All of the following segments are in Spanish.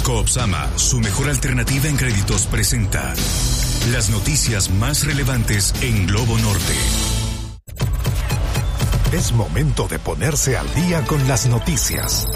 Coopsama, su mejor alternativa en créditos, presenta las noticias más relevantes en Globo Norte. Es momento de ponerse al día con las noticias.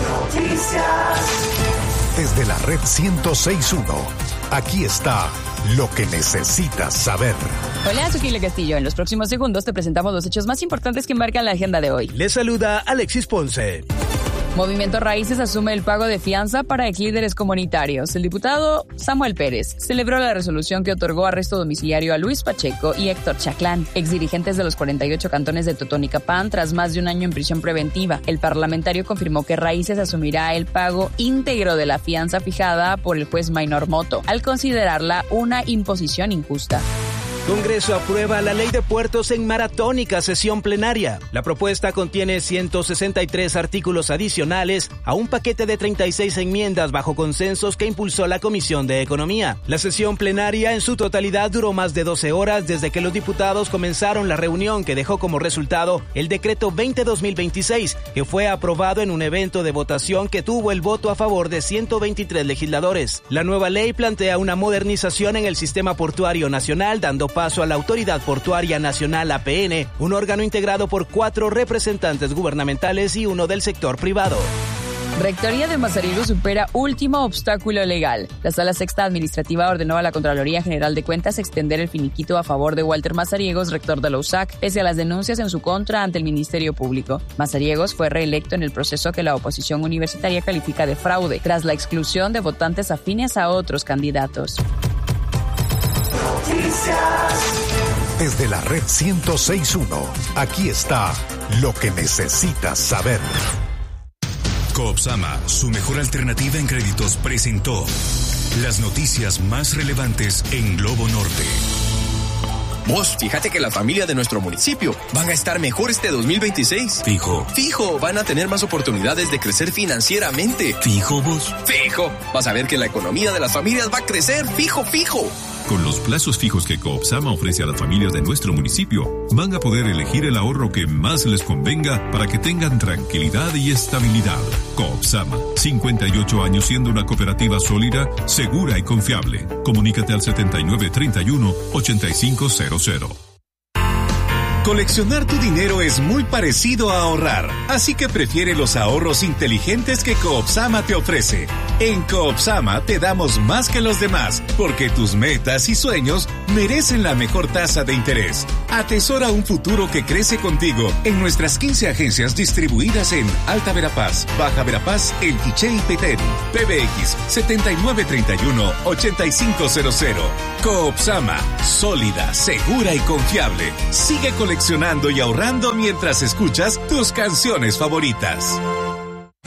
Desde la red 106.1, aquí está lo que necesitas saber. Hola, soy Kile Castillo. En los próximos segundos te presentamos los hechos más importantes que marcan la agenda de hoy. Les saluda Alexis Ponce. Movimiento Raíces asume el pago de fianza para exlíderes comunitarios. El diputado Samuel Pérez celebró la resolución que otorgó arresto domiciliario a Luis Pacheco y Héctor Chaclán, exdirigentes de los 48 cantones de Totonicapán, tras más de un año en prisión preventiva. El parlamentario confirmó que Raíces asumirá el pago íntegro de la fianza fijada por el juez Maynor Moto, al considerarla una imposición injusta. Congreso aprueba la ley de puertos en maratónica sesión plenaria. La propuesta contiene 163 artículos adicionales a un paquete de 36 enmiendas bajo consensos que impulsó la Comisión de Economía. La sesión plenaria en su totalidad duró más de 12 horas desde que los diputados comenzaron la reunión, que dejó como resultado el decreto 20-2026, que fue aprobado en un evento de votación que tuvo el voto a favor de 123 legisladores. La nueva ley plantea una modernización en el sistema portuario nacional, dando paso a la Autoridad Portuaria Nacional APN, un órgano integrado por 4 representantes gubernamentales y 1 del sector privado. Rectoría de Mazariegos supera último obstáculo legal. La Sala Sexta Administrativa ordenó a la Contraloría General de Cuentas extender el finiquito a favor de Walter Mazariegos, rector de la USAC, pese a las denuncias en su contra ante el Ministerio Público. Mazariegos fue reelecto en el proceso que la oposición universitaria califica de fraude, tras la exclusión de votantes afines a otros candidatos. Desde la red 106.1, aquí está lo que necesitas saber. Coopsama, su mejor alternativa en créditos, presentó las noticias más relevantes en Globo Norte. Vos, fíjate que la familia de nuestro municipio van a estar mejor este 2026. Fijo. Fijo, van a tener más oportunidades de crecer financieramente. Fijo, vos. Fijo, vas a ver que la economía de las familias va a crecer. Fijo, fijo. Con los plazos fijos que Coopsama ofrece a las familias de nuestro municipio, van a poder elegir el ahorro que más les convenga para que tengan tranquilidad y estabilidad. Coopsama, 58 años siendo una cooperativa sólida, segura y confiable. Comunícate al 7931-8500. Coleccionar tu dinero es muy parecido a ahorrar, así que prefiere los ahorros inteligentes que Coopsama te ofrece. En Coopsama te damos más que los demás, porque tus metas y sueños merecen la mejor tasa de interés. Atesora un futuro que crece contigo en nuestras 15 agencias distribuidas en Alta Verapaz, Baja Verapaz, El Quiché y Petén. PBX 7931-8500. Coopsama, sólida, segura y confiable. Sigue coleccionando y ahorrando mientras escuchas tus canciones favoritas.